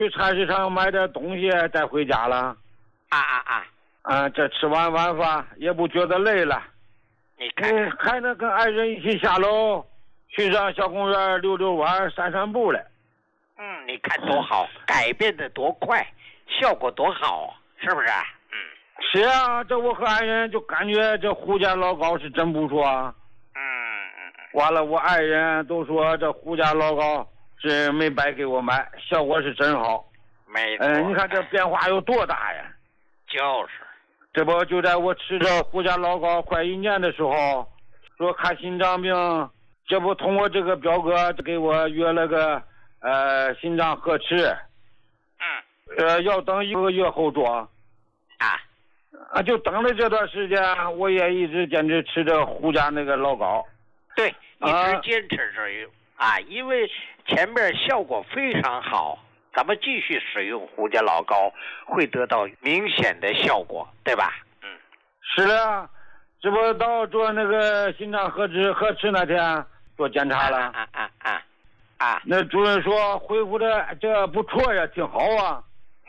去菜市场买点东西带回家了。这吃完晚饭也不觉得累了。 你看， 还能跟爱人一起下楼去上小公园溜溜弯散散步了。 你看多好，改变的多快，效果多好，是不是？ 是啊，这我和爱人就感觉这胡家老高是真不错啊。完了，我爱人都说这胡家老高是没白给我买，效果是真好。 没错。 你看这变化有多大呀？ 就是， 这不就在我吃着胡家老高快1年的时候，说看心脏病，这不通过这个表哥给我约了个心脏核磁。要等1个月后做。就等了这段时间，我也一直坚持吃着胡家那个老高。 对，一直坚持着用因为前面效果非常好，咱们继续使用胡家老高会得到明显的效果，对吧？ 是的，这不到做那个心脏核磁那天做检查了。那主任说恢复的这不错呀，挺好啊。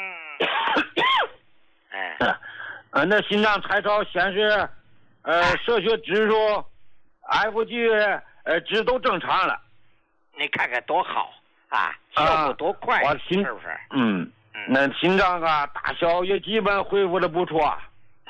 那心脏彩超显示，射血指数、FG 值都正常了。 你看看多好效果多快，是不是？ 那心脏大小也基本恢复的不错。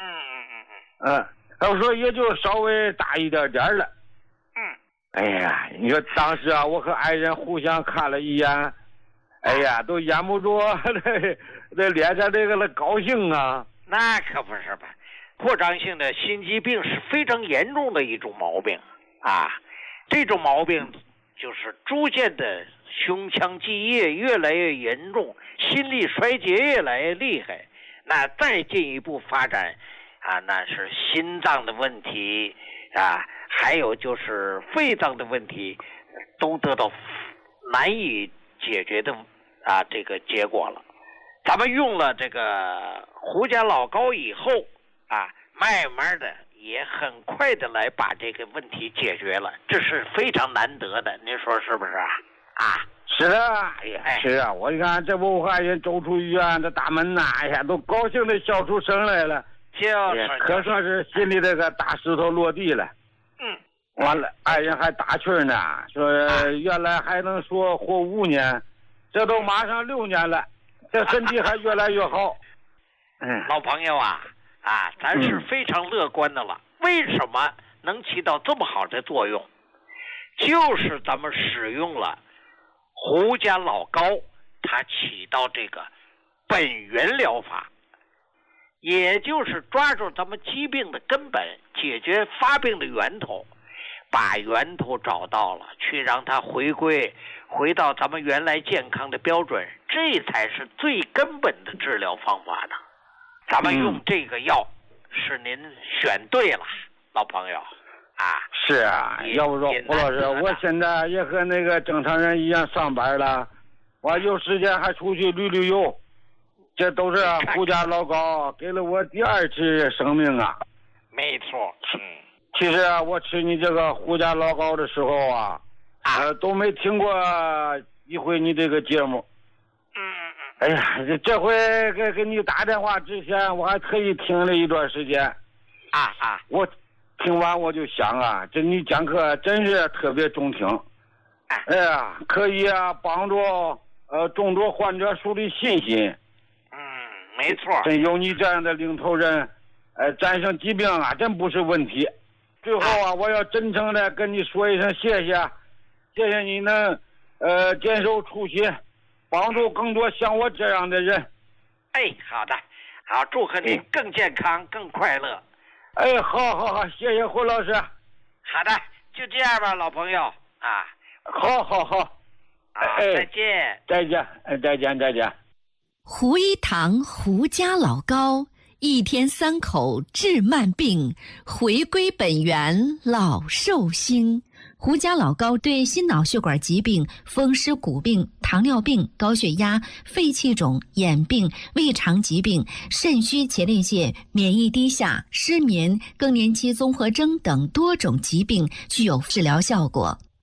我说也就稍微大一点点了。哎呀，你说当时我和爱人互相看了一眼，哎呀，都掩不住那脸上这个高兴啊。 那可不是吧，扩张性的心肌病是非常严重的一种毛病这种毛病就是逐渐的胸腔积液越来越严重，心力衰竭越来越厉害，那再进一步发展那是心脏的问题还有就是肺脏的问题都得到难以解决的这个结果了。咱们用了这个胡家老高以后慢慢的也很快的来把这个问题解决了，这是非常难得的，您说是不是是啊，是啊，我一看这不我爱人走出医院的大门哎呀，都高兴的笑出声来了，可算是心里这个大石头落地了。完了，爱人还打趣呢，说原来还能说活5年，这都马上6年了，这身体还越来越好。 老朋友咱是非常乐观的了。为什么能起到这么好的作用？就是咱们使用了胡家老高，它起到这个本源疗法，也就是抓住咱们疾病的根本，解决发病的源头，把源头找到了，去让它回到咱们原来健康的标准，这才是最根本的治疗方法的。咱们用这个药是您选对了，老朋友是要不说胡老师，我现在也和那个正常人一样上班了，我有时间还出去旅游，这都是胡家老高给了我第2次生命没错。 其实我吃你这个胡家老高的时候都没听过一回你这个节目。哎呀，这回给你打电话之前，我还特意听了一段时间。我听完我就想这你讲课真是特别中听。哎呀，可以帮助众多患者树立信心。 没错。 真有你这样的领头人，战胜疾病真不是问题。最后我要真诚的跟你说一声谢谢，谢谢你能坚守初心，帮助更多像我这样的人。 好的，好，祝贺您更健康更快乐。 好，谢谢胡老师。 好的，就这样吧，老朋友好， 再见。 再见。 胡一堂胡家老高，1天3口治慢病，回归本源老寿星。胡家老高对心脑血管疾病、风湿骨病、糖尿病、高血压、肺气肿、眼病、胃肠疾病、肾虚前列腺、免疫低下、失眠、更年期综合征等多种疾病具有治疗效果。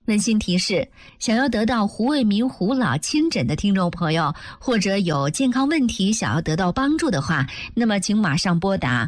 温馨提示：想要得到胡卫民胡老亲诊的听众朋友，或者有健康问题想要得到帮助的话，那么请马上拨打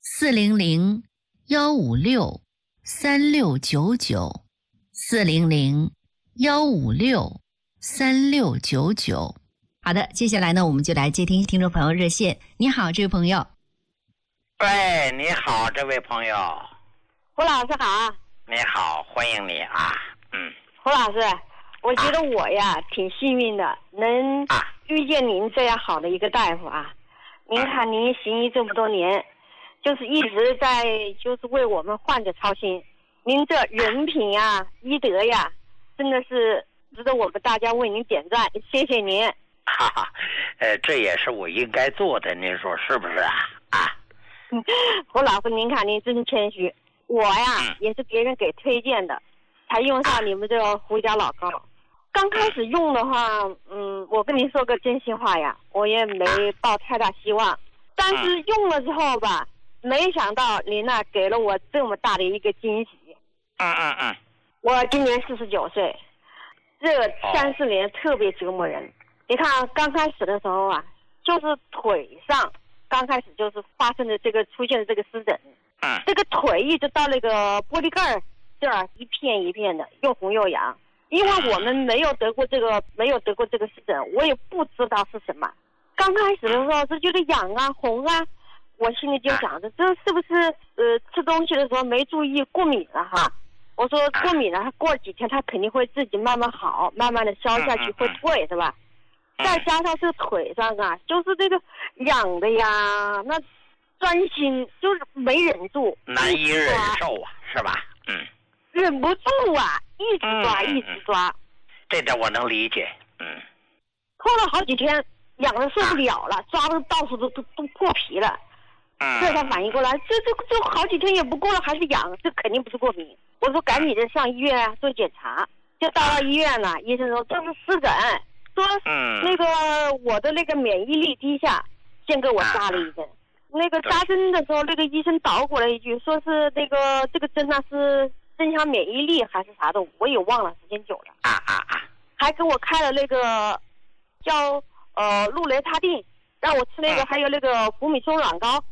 400-156-3699，400-156-3699。好的，接下来呢，我们就来接听众朋友热线。你好，这位朋友。 喂，你好，这位朋友。 胡老师好。 你好，欢迎你啊。 胡老师，我觉得我呀挺幸运的，能遇见您这样好的一个大夫啊。您看您行医这么多年，就是一直在就是为我们患者操心。您这人品呀、医德呀，真的是值得我们大家为您点赞，谢谢您。 哈哈，这也是我应该做的，您说是不是啊？ 胡老师，您看您真谦虚。我呀也是别人给推荐的，才用上你们这个胡家老膏。刚开始用的话，我跟您说个真心话呀，我也没抱太大希望。但是用了之后吧，没想到您呢给了我这么大的一个惊喜。我今年49岁，这3-4年特别折磨人。你看刚开始的时候啊，就是腿上刚开始就是发生的出现的这个湿疹。这个腿一直到那个玻璃盖这儿一片一片的，又红又痒。因为我们没有得过这个湿疹，我也不知道是什么。刚开始的时候是觉得痒啊红啊，我心里就想着这是不是吃东西的时候没注意过敏了哈？我说过敏了，过几天它肯定会自己慢慢好，慢慢的消下去会退，是吧？再加上这腿上啊，就是这个痒的呀，那钻心就是没忍住， 难以忍受啊，是吧？ 忍不住啊，一直抓，一直抓。 这点我能理解。 拖了好几天，痒的受不了了，抓的到处都破皮了。这才反应过来，这好几天也不过了，还是痒，这肯定不是过敏。我说赶紧的上医院啊做检查，就到了医院了，医生说这是湿疹，说那个我的那个免疫力低下，先给我扎了一针。那个扎针的时候，那个医生捣鼓了一句，说是这个针呢是增强免疫力还是啥的，我也忘了，时间久了。还给我开了那个叫氯雷他定，让我吃那个，还有那个福米松软膏。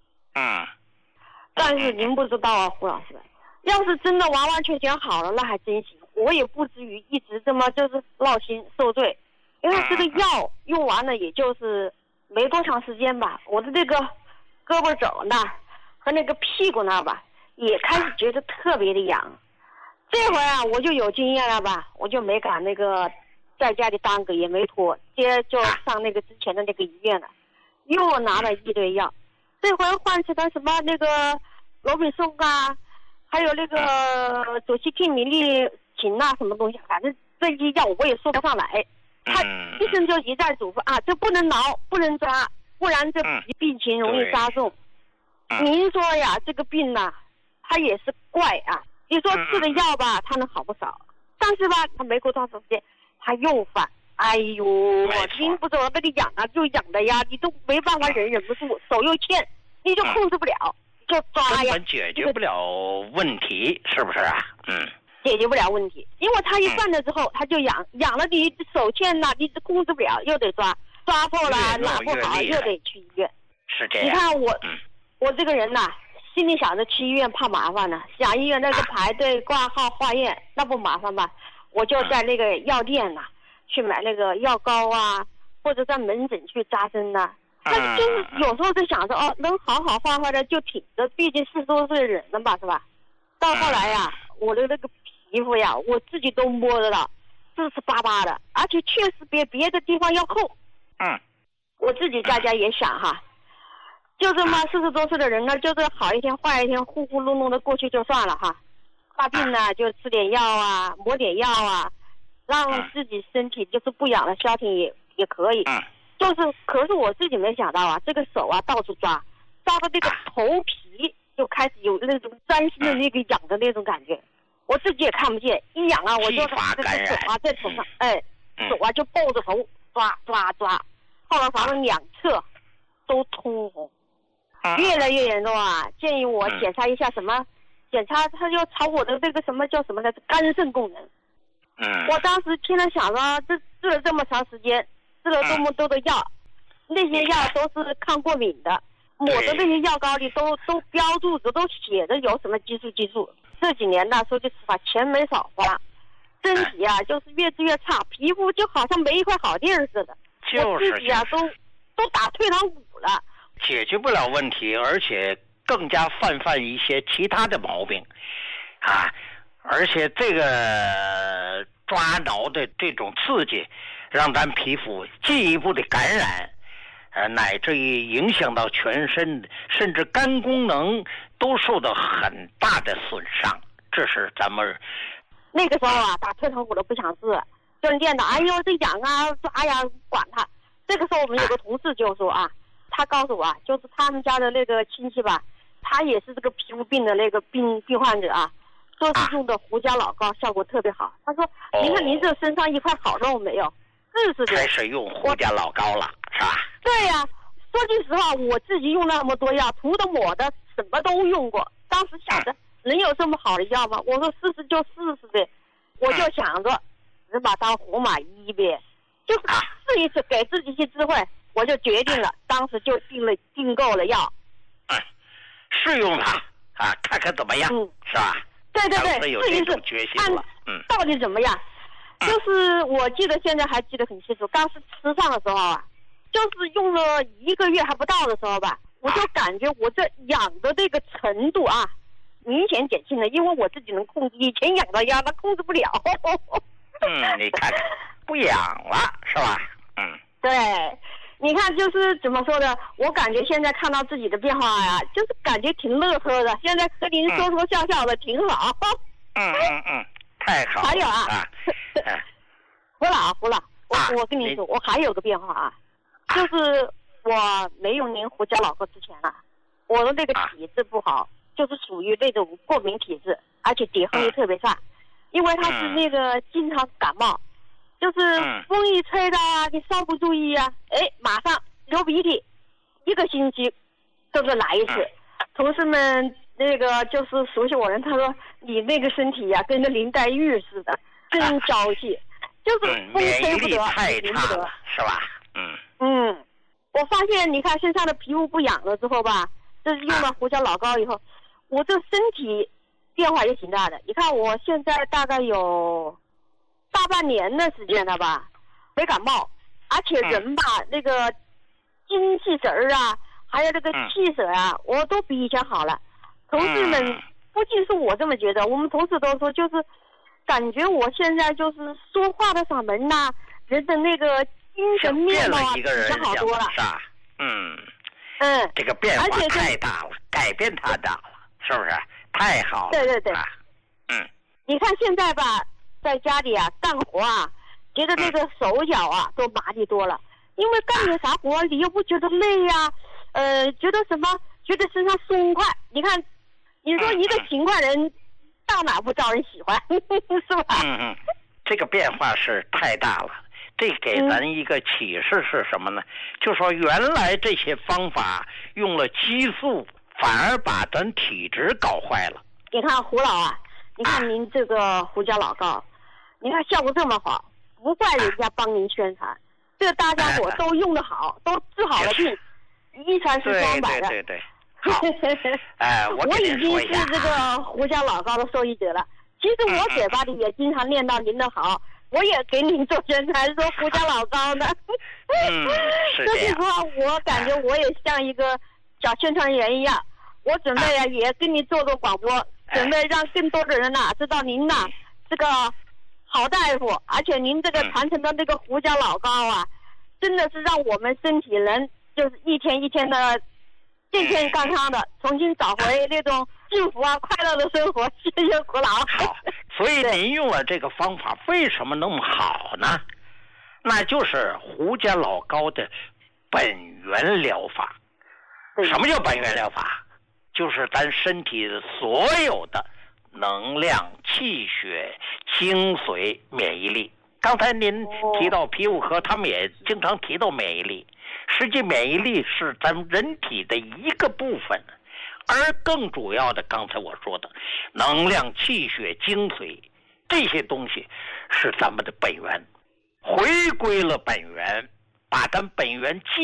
但是您不知道啊，胡老师，要是真的完完全全好了，那还真行，我也不至于一直这么就是闹心受罪。因为这个药用完了，也就是没多长时间吧，我的这个胳膊肘那儿和那个屁股那儿吧，也开始觉得特别的痒。这回啊，我就有经验了吧，我就没敢那个在家里耽搁，也没拖，直接就上那个之前的那个医院了，又拿了一堆药。这回换成了什么那个罗比松啊，还有那个左西替米利嗪啊，什么东西，反正这些药我也说不上来。他医生就一再嘱咐啊，这不能挠，不能抓，不然这病情容易加重。您说呀，这个病呢，它也是怪啊。你说吃的药吧，它能好不少，但是吧，它没过多长时间，它又犯。哎呦，您不知道那个痒啊，就痒的呀，你都没办法忍不住，手又欠，你就控制不了，就抓呀。 根本解决不了问题，是不是啊？ 解决不了问题，因为他一犯了之后，他就痒，痒了你手欠了，你控制不了，又得抓错了，哪不好又得去医院。 是这样。 你看我这个人呐，心里想着去医院怕麻烦呢，想医院那个排队挂号化验那不麻烦吧？我就在那个药店呐去买那个药膏啊，或者在门诊去扎针呐。但是就是有时候就想着能好好坏坏的就挺着，毕竟40多岁的人了吧，是吧？到后来呀，我的那个皮肤呀，我自己都摸得到，湿湿巴巴的，而且确实比别的地方要厚。我自己在家也想哈，就这么40多岁的人呢，就是好一天坏一天，呼呼隆隆的过去就算了哈。大病呢就吃点药啊，抹点药啊，让自己身体就是不痒的消停也可以。可是我自己没想到啊，这个手啊到处抓到这个头皮就开始有那种钻心的那个痒的那种感觉，我自己也看不见，一痒啊我就把这个手啊在头上，手啊就抱着头抓，后来反正2侧都通红，越来越严重啊！建议我检查一下什么，检查他就查我的这个什么叫什么来着，肝肾功能， 我当时听了想着，治了这么长时间，治了这么多的药，那些药都是抗过敏的，抹的那些药膏里都标注着，都写着有什么激素。这几年呢，说句实话，钱没少花，身体啊就是越治越差，皮肤就好像没一块好地儿似的。我自己啊都打退堂鼓了， 解决不了问题，而且更加犯一些其他的毛病，啊，而且这个抓挠的这种刺激，让咱皮肤进一步的感染，乃至于影响到全身，甚至肝功能都受到很大的损伤。这是咱们那个时候啊，打退堂鼓都不想治，就念叨，哎呦这痒啊抓呀，管他。这个时候我们有个同事就说啊，他告诉我啊，就是他们家的那个亲戚吧，他也是这个皮肤病的那个病患者啊，说是用的胡椒老膏效果特别好。他说，您看您这身上一块好肉没有？是的。 开始用胡椒老膏了，是吧？ 对呀，说句实话，我自己用那么多药，涂的抹的什么都用过。当时想着能有这么好的药吗？我说试试就试试呗，我就想着死马当活马医呗，就是试一次，给自己一些智慧，我就决定了，当时就订购了药， 试用它啊，看看怎么样，是吧？ 对，试一试， 决心了， 到底怎么样？就是我记得现在还记得很清楚，刚是吃上的时候啊，就是用了1个月还不到的时候吧，我就感觉我这痒的这个程度啊，明显减轻了，因为我自己能控制，以前痒的呀，那控制不了。 你看不痒了是吧？ 对，你看就是怎么说呢？我感觉现在看到自己的变化呀，就是感觉挺乐呵的。现在和您说笑笑的，挺好。 太好了。 还有胡老，我跟你说，我还有个变化啊，就是我没用您胡椒老膏之前啊，我的那个体质不好，就是属于那种过敏体质，而且抵抗力特别差，因为他是那个经常感冒，就是风一吹的啊，你稍不注意啊，马上流鼻涕，1个星期都是来一次。同事们那个就是熟悉我人，他说你那个身体呀，跟着林黛玉似的，真娇气，就是风吹不得，淋不得， 是吧？ 我发现你看身上的皮肤不痒了之后吧，这是用了胡椒老膏以后，我这身体变化也挺大的。你看我现在大概有大半年的时间了吧，没感冒，而且人吧，那个精气神儿啊，还有这个气色啊，我都比以前好了。同事们不仅是我这么觉得，我们同事都说，就是感觉我现在就是说话的嗓门呐，人的那个精神面貌啊，比较好多了。 是吧？这个变化太大了，改变太大了，是不是？太好了。 对。你看现在吧，在家里啊干活啊，觉得那个手脚啊都麻利多了，因为干点啥活你又不觉得累呀，觉得什么？觉得身上松快。你看，你说一个勤快人到哪不招人喜欢，是吧？ 这个变化是太大了。这给咱一个启示是什么呢？就说原来这些方法用了激素，反而把咱体质搞坏了。 你看胡老啊，你看您这个胡椒老膏，你看效果这么好，不怪人家帮您宣传，这大家伙都用得好，都治好了病，一传十双百的。 对。好， 我已经是这个胡椒老膏的受益者了。其实我嘴巴里也经常念叨您的好，我也给您做宣传，说胡椒老膏呢。 是这样。 说实话，我感觉我也像一个小宣传员一样，我准备也跟您做广播，准备让更多的人知道您这个好大夫，而且您这个传承的那个胡椒老膏啊，真的是让我们身体人就是一天一天的健健康康的，重新找回那种幸福啊快乐的生活。谢谢胡老。 好，所以您用了这个方法为什么那么好呢？那就是胡椒老膏的本源疗法。什么叫本源疗法？就是咱身体所有的能量、气血、精髓、免疫力。刚才您提到皮肤科，他们也经常提到免疫力。实际免疫力是咱们人体的一个部分，而更主要的，刚才我说的能量、气血、精髓， 这些东西是咱们的本源，回归了本源，把咱本源基